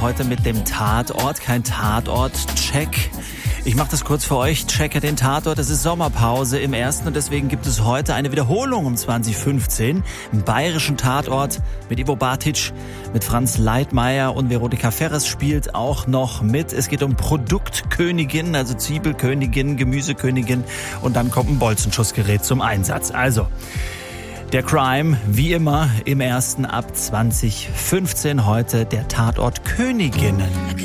heute mit dem Tatort. Kein Tatort-Check. Ich mache das kurz für euch, checke den Tatort. Es ist Sommerpause im ersten und deswegen gibt es heute eine Wiederholung um 20:15. Einen bayerischen Tatort mit Ivo Bartic, mit Franz Leitmayr und Veronika Ferres spielt auch noch mit. Es geht um Produktkönigin, also Zwiebelkönigin, Gemüsekönigin und dann kommt ein Bolzenschussgerät zum Einsatz. Also der Crime, wie immer, im ersten ab 20:15 heute der Tatort Königinnen.